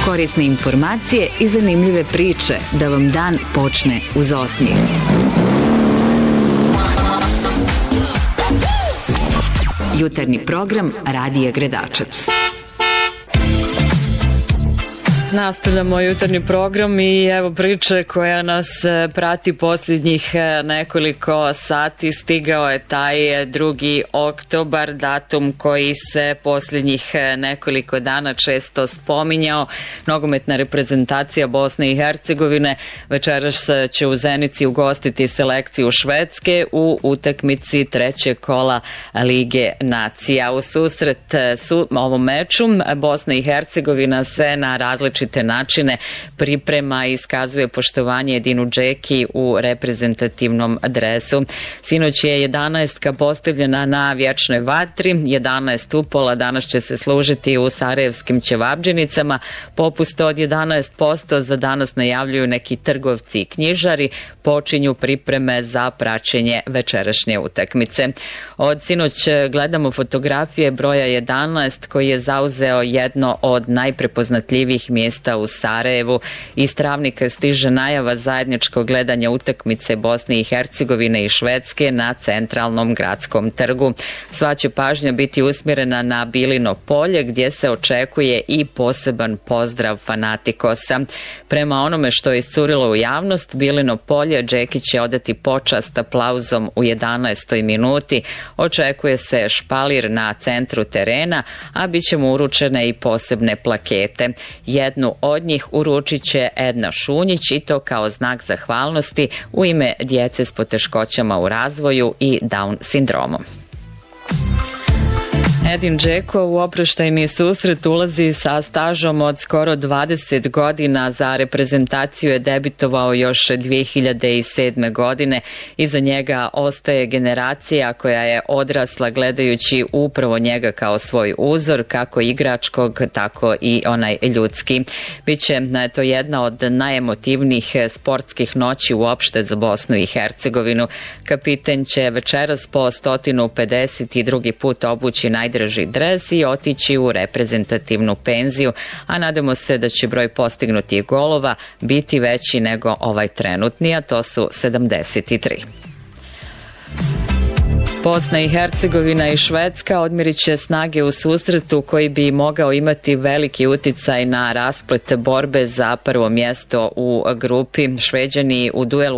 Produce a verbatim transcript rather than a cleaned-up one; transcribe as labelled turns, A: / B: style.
A: Korisne informacije i zanimljive priče da vam dan počne uz osmijeh. Jutarnji program Radija Gredačac.
B: Nastavljamo jutarnji program i evo priče koja nas prati posljednjih nekoliko sati. Stigao je taj drugi oktobar, datum koji se posljednjih nekoliko dana često spominjao. Nogometna reprezentacija Bosne i Hercegovine večeras će u Zenici ugostiti selekciju Švedske u utakmici trećeg kola Lige nacija. U susret su ovom meču Bosna i Hercegovina se na različite načine priprema i iskazuje poštovanje Edinu Džeki u reprezentativnom dresu. Sinoć je jedanaestka postavljena na vječnoj vatri, jedanaest upola danas će se služiti u sarajevskim ćevabdžinicama. Popust od jedanaest posto za danas najavljuju neki trgovci i knjižari, počinju pripreme za praćenje večerašnje utakmice. Od sinoć gledamo fotografije broja jedanaest koji je zauzeo jedno od najprepoznatljivijih mjesta u Sarajevu. Iz Travnika stiže najava zajedničkog gledanja utakmice Bosne i Hercegovine i Švedske na centralnom gradskom trgu. Sva će pažnja biti usmjerena na Bilino polje gdje se očekuje i poseban pozdrav fanatikosa. Prema onome što je iscurilo u javnost, Bilino polje Džeki će odati počast aplauzom u jedanaestoj minuti. Očekuje se špalir na centru terena, a bit će mu uručene i posebne plakete. Jednu od njih uručit će Edna Šunjić i to kao znak zahvalnosti u ime djece s poteškoćama u razvoju i Down sindromom. Edin Džeko u oproštajni susret ulazi sa stažom od skoro dvadeset godina. Za reprezentaciju je debitovao još dvije hiljade sedme. godine. Iza njega ostaje generacija koja je odrasla gledajući upravo njega kao svoj uzor, kako igračkog, tako i onaj ljudski. Biće to jedna od najemotivnijih sportskih noći uopšte za Bosnu i Hercegovinu. Kapiten će večeras po sto pedeset drugi put obući najdraži dres i otići u reprezentativnu penziju, a nadamo se da će broj postignutih golova biti veći nego ovaj trenutni, a to su sedamdeset tri. Bosna i Hercegovina i Švedska odmirit će snage u susretu koji bi mogao imati veliki uticaj na rasplet borbe za prvo mjesto u grupi. Šveđani u duelu